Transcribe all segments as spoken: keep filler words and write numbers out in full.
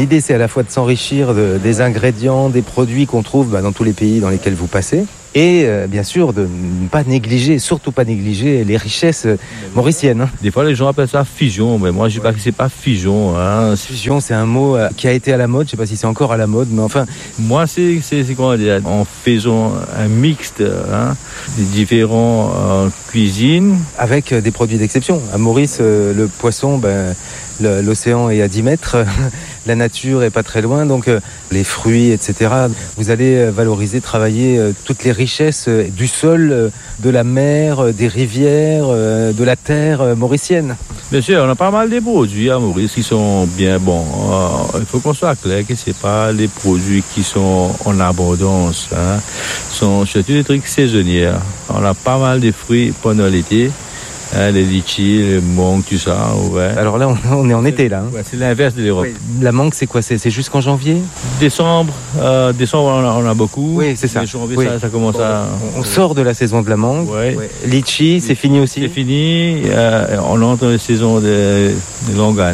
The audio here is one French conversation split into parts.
l'idée, c'est à la fois de s'enrichir de, des ingrédients, des produits qu'on trouve bah, dans tous les pays dans lesquels vous passez. Et euh, bien sûr, de ne pas négliger, surtout pas négliger les richesses euh, mauriciennes. Hein. Des fois, les gens appellent ça fusion, mais moi, je ne dis pas que c'est pas fusion. Hein. Fusion, c'est un mot euh, qui a été à la mode. Je ne sais pas si c'est encore à la mode, mais enfin... Moi, c'est, c'est, c'est comment dire, en faisant un mixte hein, des différentes euh, cuisines. Avec euh, des produits d'exception. À Maurice, euh, le poisson, ben, le, l'océan est à dix mètres. La nature est pas très loin, donc euh, les fruits, et cetera. Vous allez euh, valoriser, travailler euh, toutes les richesses euh, du sol, euh, de la mer, euh, des rivières, euh, de la terre euh, mauricienne. Bien sûr, on a pas mal de produits à Maurice qui sont bien bons. Euh, il faut qu'on soit clair que c'est pas les produits qui sont en abondance. Hein. Ce sont surtout des trucs saisonniers. On a pas mal de fruits pendant l'été. Hein, les litchis, les mangues, tout ça, ouais. Alors là, on, on est en été, là. Hein. Ouais, c'est l'inverse de l'Europe. Oui. La mangue, c'est quoi? C'est, c'est jusqu'en janvier? Décembre, euh, décembre, on a, on a beaucoup. Oui, c'est ça. Mais janvier, oui. ça, ça commence bon, à... On sort de la saison de la mangue. Ouais. Ouais. Litchi, c'est fini aussi? C'est fini. Euh, on entre dans la saison de, de Longan.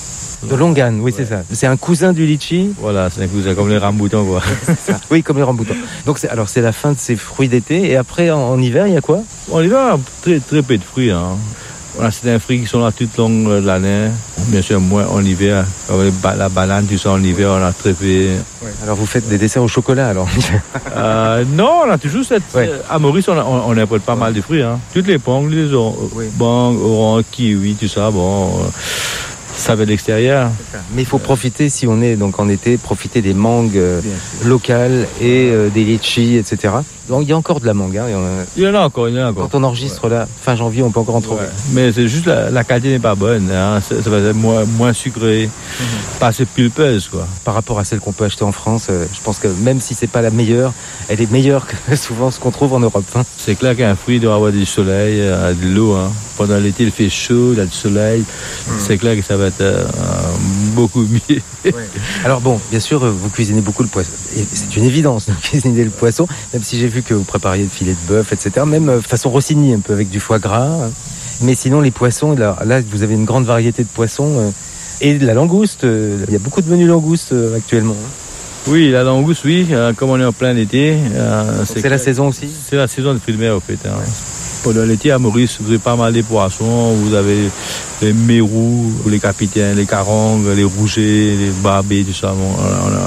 De Longan, oui, ouais. C'est ça. C'est un cousin du litchi. Voilà, c'est un cousin, comme les ramboutans, quoi. C'est ça. Oui, comme les ramboutans. Donc, c'est, alors, c'est la fin de ces fruits d'été. Et après, en, en hiver, il y a quoi? En hiver, très, très peu de fruits, hein. On a certains fruits qui sont là toute longue de l'année. Bien sûr, moins en hiver. La banane, tout ça, en hiver, on a très peu. Ouais. Alors, vous faites des desserts au chocolat, alors? euh, Non, on a toujours cette... Ouais. À Maurice, on, a, on, on importe pas ouais. mal de fruits. Hein. Toutes les pommes, les or... oui. Banques, oranges, kiwi, tout ça, bon... Euh, ça va de l'extérieur. Mais il faut profiter, si on est donc en été, profiter des mangues euh, locales et euh, des litchis, et cetera. Donc il y a encore de la mangue. Hein, il, y en a... il y en a encore, il y en a encore. Quand on enregistre ouais. là, fin janvier, on peut encore en trouver. Ouais. Mais c'est juste la, la qualité n'est pas bonne. Hein. Ça, ça va être moins, moins sucré, mm-hmm. pas assez pulpeuse, quoi. Par rapport à celle qu'on peut acheter en France, euh, je pense que même si c'est pas la meilleure, elle est meilleure que souvent ce qu'on trouve en Europe. Hein. C'est clair qu'un fruit doit avoir du soleil, euh, de l'eau. Hein. Pendant l'été, il fait chaud, il y a du soleil. Mm. C'est clair que ça va être euh, beaucoup mieux. Ouais. Alors bon, bien sûr, vous cuisinez beaucoup le poisson. Et c'est une évidence de cuisiner le poisson, même si j'ai vu que vous prépariez le filet de bœuf, et cetera. Même euh, façon Rossini, un peu avec du foie gras. Hein. Mais sinon, les poissons, là, là, vous avez une grande variété de poissons. Euh, et de la langouste. Euh, il y a beaucoup de menus langoustes euh, actuellement. Hein. Oui, la langouste, oui. Euh, comme on est en plein été. Euh, c'est c'est la saison aussi? C'est la saison de fruits de mer, en fait. Hein. Ouais. Pendant l'été, à Maurice, vous avez pas mal de poissons. Vous avez les mérous, les capitaines, les carangues, les rougets, les barbets, tout ça. Bon, on a,